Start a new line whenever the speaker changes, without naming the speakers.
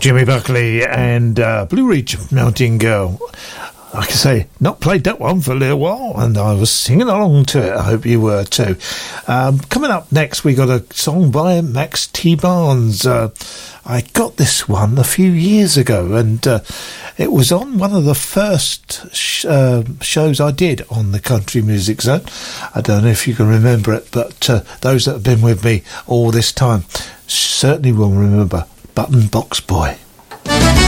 Jimmy Buckley and Blue Ridge Mountain Girl. Like I say, not played that one for a little while, and I was singing along to it. I hope you were too. Coming up next, we got a song by Max T. Barnes. I got this one a few years ago, and it was on one of the first shows I did on the Country Music Zone. I don't know if you can remember it, but those that have been with me all this time certainly will remember Button Box Boy.